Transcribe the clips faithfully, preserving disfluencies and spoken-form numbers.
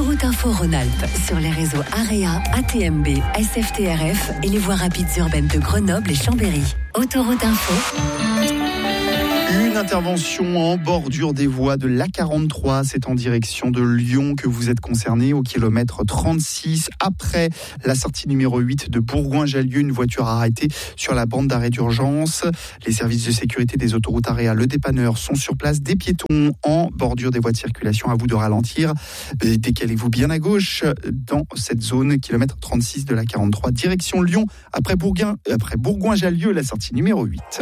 Autoroute Info Rhône-Alpes sur les réseaux AREA, A T M B, S F T R F et les voies rapides urbaines de Grenoble et Chambéry. Autoroute Info. Une intervention en bordure des voies de l'A quarante-trois, c'est en direction de Lyon que vous êtes concerné au kilomètre trente-six. Après la sortie numéro huit de Bourgoin-Jallieu, une voiture a arrêté sur la bande d'arrêt d'urgence. Les services de sécurité des autoroutes AREA, le dépanneur, sont sur place. Des piétons en bordure des voies de circulation, à vous de ralentir. Décalez-vous bien à gauche dans cette zone, kilomètre trente-six de l'A quarante-trois, direction Lyon. Après Bourgoin, après Bourgoin-Jallieu, la sortie numéro huit.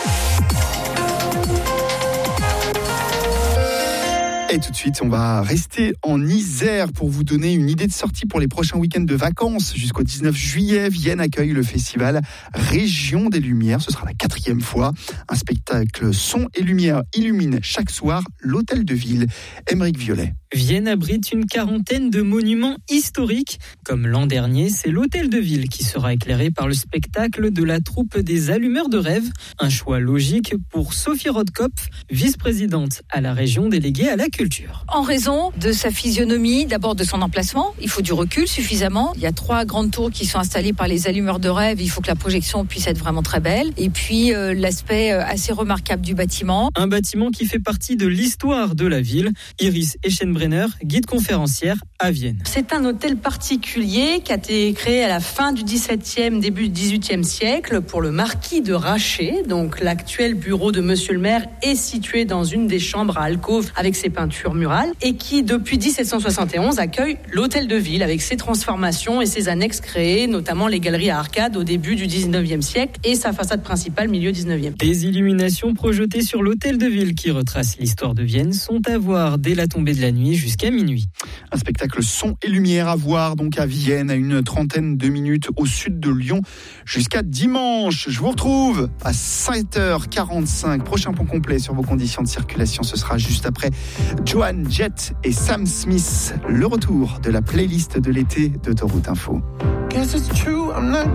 Et tout de suite, on va rester en Isère pour vous donner une idée de sortie pour les prochains week-ends de vacances. Jusqu'au dix-neuf juillet, Vienne accueille le festival Région des Lumières. Ce sera la quatrième fois. Un spectacle son et lumière illumine chaque soir l'hôtel de ville. Aymeric Violet. Vienne abrite une quarantaine de monuments historiques. Comme l'an dernier, c'est l'hôtel de ville qui sera éclairé par le spectacle de la troupe des Allumeurs de rêve. Un choix logique pour Sophie Rodkopf, vice-présidente à la région déléguée à la culture. En raison de sa physionomie, d'abord de son emplacement, il faut du recul suffisamment. Il y a trois grandes tours qui sont installées par les Allumeurs de rêve. Il faut que la projection puisse être vraiment très belle. Et puis euh, l'aspect assez remarquable du bâtiment. Un bâtiment qui fait partie de l'histoire de la ville. Iris Eschenbrenner, guide conférencière à Vienne. C'est un hôtel particulier qui a été créé à la fin du dix-septième, début du dix-huitième siècle pour le marquis de Rachet. Donc l'actuel bureau de Monsieur le maire est situé dans une des chambres à alcôve avec ses peintures murales et qui depuis dix-sept cent soixante et onze accueille l'hôtel de ville avec ses transformations et ses annexes créées, notamment les galeries à arcades au début du dix-neuvième siècle et sa façade principale milieu dix-neuvième. Des illuminations projetées sur l'hôtel de ville qui retracent l'histoire de Vienne sont à voir dès la tombée de la nuit jusqu'à minuit. Un spectacle son et lumière à voir donc à Vienne, à une trentaine de minutes au sud de Lyon, jusqu'à dimanche. Je vous retrouve à sept heures quarante-cinq. Prochain point complet sur vos conditions de circulation, ce sera juste après Joan Jett et Sam Smith. Le retour de la playlist de l'été d'Autoroute Info.